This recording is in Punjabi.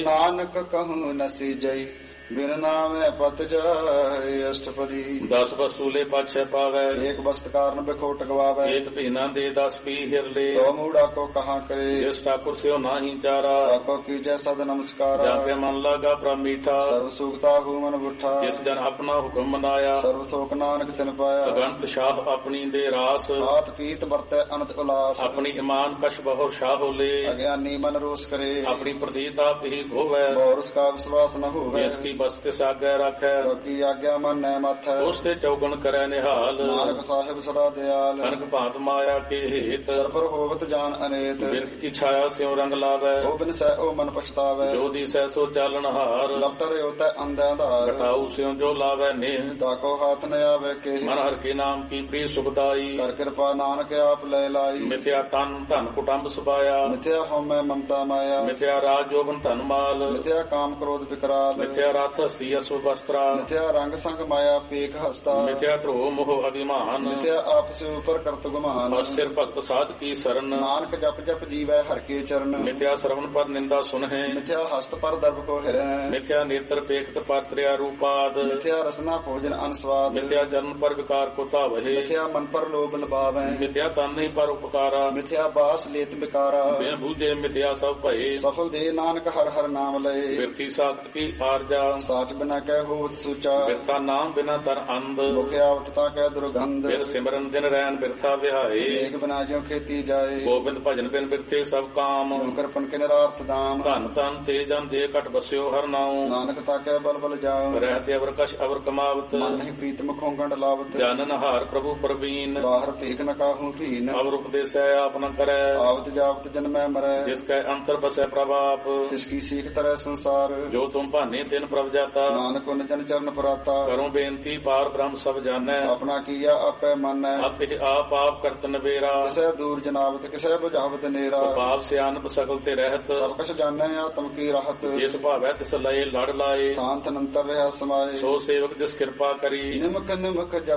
ਨਾਨਕ ਕਹੂੰ ਨਸੀ ਜਈ ਬਿਨ ਨਾਮੈ ਪਤ ਜਾਏ ਅਸ਼ਟਪਦੀ। 10 ਵਸੂਲੇ ਪਾਛੈ ਪਾਵੈ ਏਕ ਬਸਤ ਕਾਰਨ ਬਿਖੋਟ ਗਵਾਵੈ। ਏਕ ਭੀਨਾ ਦੇ 10 ਪੀ ਹਿਰਲੇ ਤੋ ਮੂੜਾ ਕੋ ਕਹਾਂ ਕਰੇ ਜਿਸ ਠਾਕੁਰ ਸਿਓ ਨਾਹੀ ਚਾਰਾ। ਤਾਕੋ ਕੀਜੈ ਸਦ ਨਮਸਕਾਰਾ ਜਾਂਤੇ ਮਨ ਲਾਗਾ ਪ੍ਰਭ ਮੀਠਾ ਸਰਬ ਸੁਖਤਾ ਹੂ ਮਨ ਬੁੱਠਾ। ਜਿਸ ਜਨ ਆਪਣਾ ਹੁਕਮ ਮਨਾਇਆ ਸਰਬ ਸੋਖ ਨਾਨਕ ਤਿਨ ਪਾਇਆ। ਅਗੰਤ ਸ਼ਾਹ ਆਪਣੀ ਦੇ ਰਾਸ ਹਾਥ ਪੀਤ ਵਰਤੈ ਅਨੰਤ ਉਲਾਸ। ਆਪਣੀ ਇਮਾਨ ਕਸ਼ ਬਹੁ ਸ਼ਾਹ ਹੋਲੇ ਅਗਿਆਨੀ ਮਨ ਰੋਸ ਕਰੇ ਆਪਣੀ ਪ੍ਰਤੀਤ ਆਪ ਹੀ ਗੋਵੈ। ਬੋਰਸ ਕਾ ਵਿਸ਼ਵਾਸ ਨ ਹੋਵੇ ਜਿਸ ਕੀ ਬਸਤ ਸਾਗੈ ਰੱਖੈ ਕੀ ਆਗਿਆ ਮਨ ਨੈ ਮਥੈ। ਉਸ ਤੇ ਚੌਗਣ ਕਰੈ ਨਿਹਾਲ ਨਾਨਕ ਸਾਹਿਬ ਸਦਾ ਦਿਆਲ। ਕਨਕ ਭਾਂਤ ਮਾਇਆ ਕੇ ਹੇਤ ਸਰਬਰ ਹੋਵਤ ਜਾਨ ਅਨੇਤ। ਬਿਰਖ ਕੀ ਛਾਇਆ ਸਿਉ ਰੰਗ ਲਾਵੈ ਉਹ ਬਿਨ ਸਹਿ ਉਹ ਮਨ ਪਛਤਾਵੈ। ਜੋ ਦਿਸੈ ਸੋ ਚਾਲਣ ਹਾਰ ਲਪਟ ਰਿਓ ਤੈ ਅੰਧਿਆਂ ਧਾਰ। ਘਟਾਉ ਸਿਉ ਜੋ ਲਾਵੈ ਨੇਹ ਤਾਕੋ ਹਾਥ ਨ ਆਵੇ ਕੇ। ਮਨ ਹਰ ਕੇ ਨਾਮ ਕੀ ਪ੍ਰੀ ਸੁਖਦਾਈ ਕਰ ਕਿਰਪਾ ਨਾਨਕ ਆਪ ਲੈ ਲਾਈ। ਮਿਥਿਆ ਤਨ ਧਨ ਕੁਟੰਬ ਸੁਭਾਇਆ ਮਿਥਿਆ ਹਉਮੈ ਮਮਤਾ ਮਾਇਆ। ਮਿਥਿਆ ਰਾਜ ਜੋਬਨ ਧਨ ਮਾਲ ਮਿਥਿਆ ਕਾਮ ਕ੍ਰੋਧ ਵਿਕਰਾਲ। ਮਿਥਿਆ ਰਥ ਹਸਤੀ ਅਸੁ ਵਸਤਰਾ ਮਿਥਿਆ ਰੰਗ ਸੰਗ ਮਾਇਆ ਪੇਖ ਹਸਤਾ। ਮਿਥਿਆ ਧਰੋ ਮੋਹ ਅਭਿਮਾਨ ਮਿਥਿਆ ਆਪਸ ਉਪਰ ਕਰਤ ਗੁਮਾਨ। ਔਰ ਸਿਰ ਭਗਤ ਸਾਧ ਕੀ ਸਰਨ ਨਾਨਕ ਜਪ ਜਪ ਜੀਵੈ ਹਰ ਕੇ ਚਰਨ। ਮਿਥਿਆ ਸਰਵਨ ਪਰ ਨਿੰਦਾ ਸੁਨਹਿ ਮਿਥਿਆ ਹਸਤ ਪਰ ਦਰਬ ਕੋ ਹਿਰੈ। ਮਿਥਿਆ ਨੇਤਰ ਪੇਖਤ ਪਰ ਤ੍ਰਿਆ ਰੂਪਾਦ ਮਿਥਿਆ ਰਸਨਾ ਭੋਜਨ ਅਨਸਵਾਦ। ਮਿਥਿਆ ਜਨਮ ਪਰ ਵਿਕਾਰ ਕੋ ਧਾਵਹਿ ਮਿਥਿਆ ਮਨ ਪਰ ਲੋਭ ਲਬਾਵੈ। ਮਿਥਿਆ ਤਨ ਨਹੀਂ ਪਰ ਉਪਕਾਰਾ ਮਿਥਿਆ ਬਾਸ ਲੇਤ ਬਿਕਾਰਾ। ਬਿਨ ਬੂਝੇ ਮਿਥਿਆ ਸਭ ਭਏ ਸਫਲ ਦੇ ਨਾਨਕ ਹਰ ਹਰ ਨਾਮ ਲਏ। ਬਿਰਥੀ ਸਾਖਤ ਕੀ ਆਰਜਾ ਸਾਚ ਬਿਨਾ ਕਹਿ ਹੋਵਤ ਸੂਚਾ। ਬਿਰਥਾ ਨਾਮ ਬਿਨਾ ਤਰ ਅੰਧ ਮੁਖਿਆ ਉਤਤਾ ਕਹਿ ਦੁਰਗੰਧ। ਬਿਨ ਸਿਮਰਨ ਦਿਨ ਰੈਨ ਬਿਰਥਾ ਵਿਹਾਏ ਏਕ ਬਿਨਾ ਜਿਉ ਖੇਤੀ ਜਾਏ। ਗੋਬਿੰਦ ਭਜਨ ਬਿਨ ਬਿਰਥੇ ਸਭ ਕਾਮ ਕਿਰਪਨ ਕੇ ਨਿਰਾਰਥ ਦਾਮ। ਧਨ ਤਨ ਤੇ ਜਨ ਦੇ ਘਟ ਬਸਿਓ ਹਰ ਨਾਉ ਨਾਨਕ ਤਾਕੈ ਬਲ ਬਲ ਜਾਉ। ਰਹਿਤੇ ਅਵਰ ਕਛ ਅਵਰ ਕਮਾਵਤ ਮਨ ਨਹੀਂ ਪ੍ਰੀਤ ਮੁਖੋਂ ਗੰਢ ਲਾਵਤ। ਜਾਨਨ ਹਾਰ ਪ੍ਰਭੂ ਪ੍ਰਵੀਨ ਬਾਹਰ ਭੇਖ ਨ ਕਾਹੂ ਭੀਨ। ਅਵਰ ਉਪਦੇਸੈ ਆਪ ਨ ਕਰੈ ਆਵਤ ਜਾਵਤ ਜਨਮੈ ਮਰੈ। ਜਿਸ ਕੈ ਅੰਤਰ ਬਸੈ ਪ੍ਰਭ ਆਪ ਤਿਸ ਕੀ ਸੀਖ ਤਰੈ ਸੰਸਾਰ। ਜੋ ਤੁਮ ਭਾਨੇ ਤਿਨ ਪ੍ਰਭ ਜਾਤਾ ਨਾਨਕ ਉਨ ਜਨ ਚਰਨ ਪਰਾਤਾ। ਕਰੋ ਬੇਨਤੀ ਪਾਰ ਬ੍ਰਹਮ ਸਭ ਜਾਣੈ ਆਪਣਾ ਕੀਆ ਆਪੈ ਮਾਨੈ। ਆਪੇ ਆਪ ਆਪ ਕਰਤ ਨਵੇਰਾ ਕਿਸੈ ਦੂਰ ਜਨਾਵਤ ਕਿਸੈ ਬੁਝਾਵਤ ਨੇਰਾ। ਪਾਪ ਸਿਆਨਪ ਸਕਲ ਤੇ ਰਹਿਤ ਸਭ ਕੁਛ ਜਾਣੈ ਆਤਮ ਕੀ ਰਾਹਤ। ਜਿਸ ਭਾਵੈ ਤਿਸ ਲਏ ਲੜ ਲਾਏ ਸ਼ਾਂਤ ਅਨੰਤਰ ਰਿਹਾ ਸਮਾਏ। ਸੋ ਸੇਵਕ ਜਿਸ ਕਿਰਪਾ ਕਰੀ ਨਿਮਕ ਨਿਮਕ